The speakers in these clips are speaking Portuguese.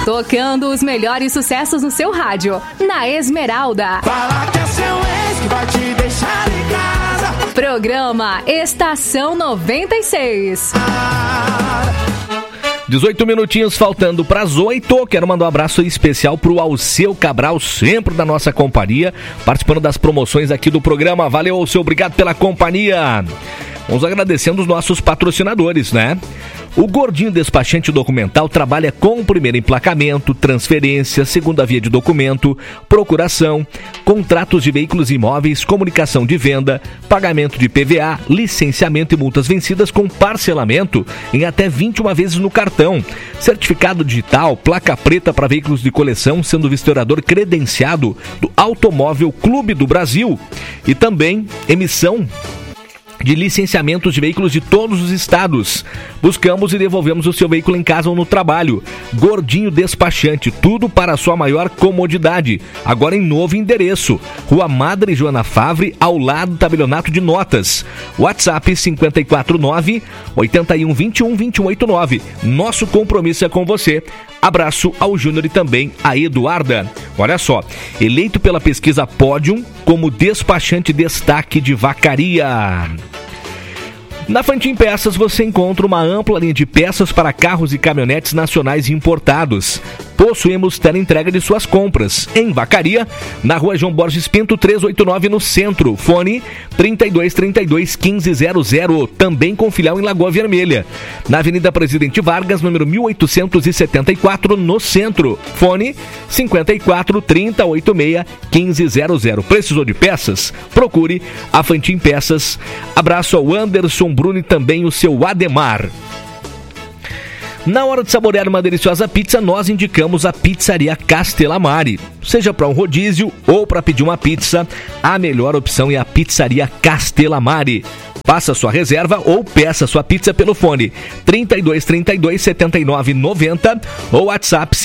Tocando os melhores sucessos no seu rádio, na Esmeralda. Fala que é seu ex que vai te deixar em casa. Programa Estação 96. 18 minutinhos faltando para as 8. Quero mandar um abraço especial pro Alceu Cabral, sempre da nossa companhia, participando das promoções aqui do programa. Valeu, Alceu, obrigado pela companhia. Vamos agradecendo os nossos patrocinadores, né? O Gordinho Despachante Documental trabalha com o primeiro emplacamento, transferência, segunda via de documento, procuração, contratos de veículos e imóveis, comunicação de venda, pagamento de PVA, licenciamento e multas vencidas com parcelamento em até 21 vezes no cartão, certificado digital, placa preta para veículos de coleção, sendo vistoriador credenciado do Automóvel Clube do Brasil, e também emissão de licenciamentos de veículos de todos os estados. Buscamos e devolvemos o seu veículo em casa ou no trabalho. Gordinho Despachante, tudo para a sua maior comodidade. Agora em novo endereço. Rua Madre Joana Favre, ao lado do tabelionato de notas. WhatsApp 549-8121-2189. Nosso compromisso é com você. Abraço ao Júnior e também a Eduarda. Olha só, eleito pela pesquisa Pódium como despachante destaque de Vacaria. Na Fantin Peças você encontra uma ampla linha de peças para carros e caminhonetes nacionais e importados. Possuímos teleentrega de suas compras em Vacaria, na Rua João Borges Pinto 389 no centro. Fone 3232-1500, também com filial em Lagoa Vermelha. Na Avenida Presidente Vargas, número 1874 no centro. Fone 543086-1500. Precisou de peças? Procure a Fantin Peças. Abraço ao Anderson Bruno e também o seu Ademar. Na hora de saborear uma deliciosa pizza, nós indicamos a Pizzaria Castelamari. Seja para um rodízio ou para pedir uma pizza, a melhor opção é a Pizzaria Castelamari. Faça sua reserva ou peça sua pizza pelo fone 3232-7990 ou WhatsApp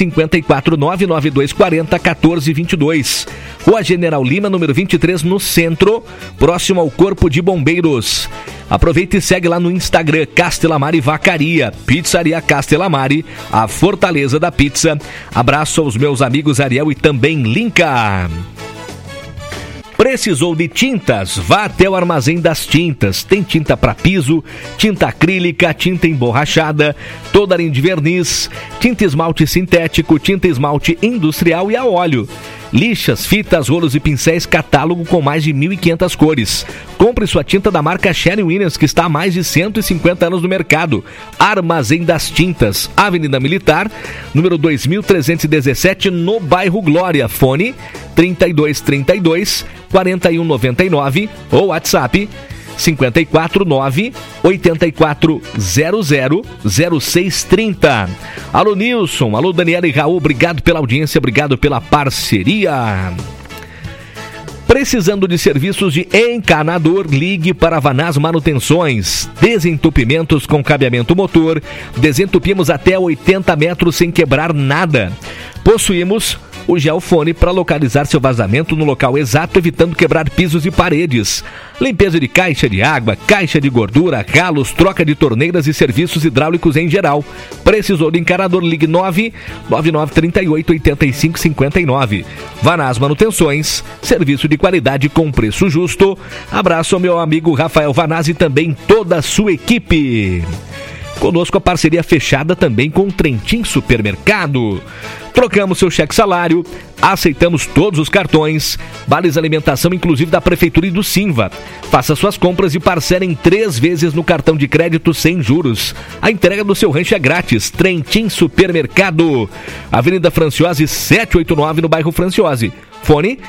54992401422. Rua General Lima, número 23, no centro, próximo ao Corpo de Bombeiros. Aproveita e segue lá no Instagram, Castelamari Vacaria, Pizzaria Castelamari, a fortaleza da pizza. Abraço aos meus amigos Ariel e também Linka. Precisou de tintas? Vá até o Armazém das Tintas. Tem tinta para piso, tinta acrílica, tinta emborrachada, toda a linha de verniz, tinta esmalte sintético, tinta esmalte industrial e a óleo. Lixas, fitas, rolos e pincéis, catálogo com mais de 1.500 cores. Compre sua tinta da marca Sherwin-Williams, que está há mais de 150 anos no mercado. Armazém das Tintas, Avenida Militar, número 2317, no bairro Glória. Fone 3232-4199 ou WhatsApp 549-8400-0630. Alô Nilson, alô Daniela e Raul, obrigado pela audiência, obrigado pela parceria. Precisando de serviços de encanador, ligue para Vanaz Manutenções. Desentupimentos com cabeamento motor, desentupimos até 80 metros sem quebrar nada. Possuímos o Geofone para localizar seu vazamento no local exato, evitando quebrar pisos e paredes. Limpeza de caixa de água, caixa de gordura, ralos, troca de torneiras e serviços hidráulicos em geral. Precisou de encanador? Ligue 99938-8559. Vanaz Manutenções, serviço de qualidade com preço justo. Abraço ao meu amigo Rafael Vanaz e também toda a sua equipe. Conosco a parceria fechada também com o Trentin Supermercado. Trocamos seu cheque salário, aceitamos todos os cartões, vales alimentação inclusive da Prefeitura e do Simva. Faça suas compras e parcela em 3 vezes no cartão de crédito sem juros. A entrega do seu rancho é grátis. Trentin Supermercado, Avenida Franciose 789 no bairro Franciose. Fone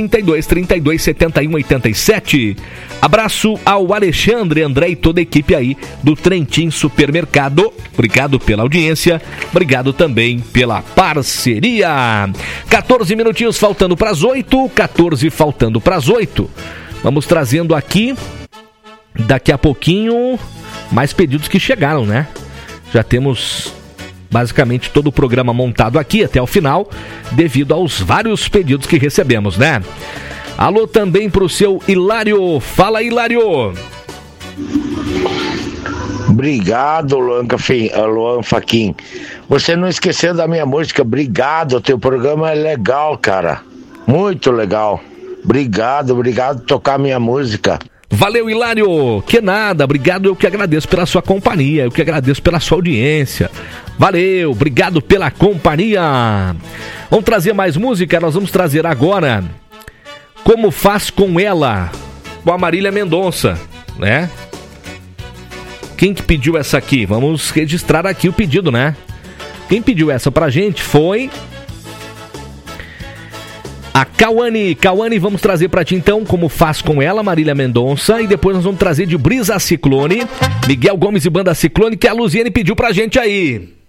3232-7187. Abraço ao Alexandre, André e toda a equipe aí do Trentin Supermercado. Obrigado pela audiência, obrigado também pela parceria. 14 minutinhos faltando para as 8, 14 faltando para as 8. Vamos trazendo aqui, daqui a pouquinho, mais pedidos que chegaram, né? Já temos basicamente todo o programa montado aqui até o final, devido aos vários pedidos que recebemos, né? Alô também pro seu Hilário. Fala, Hilário! Obrigado, Luan Fachin. Você não esqueceu da minha música. Obrigado, teu programa é legal, cara. Muito legal. Obrigado por tocar minha música. Valeu, Hilário. Que nada, obrigado, eu que agradeço pela sua companhia, eu que agradeço pela sua audiência. Valeu, obrigado pela companhia. Vamos trazer mais música, nós vamos trazer agora Como Faz Com Ela, com a Marília Mendonça, né? Quem que pediu essa aqui? Vamos registrar aqui o pedido, né? Quem pediu essa pra gente foi a Cauane. Cauane, vamos trazer pra ti então Como Faz Com Ela, Marília Mendonça. E depois nós vamos trazer de Brisa Ciclone, Miguel Gomes e Banda Ciclone, que a Luziane pediu pra gente aí.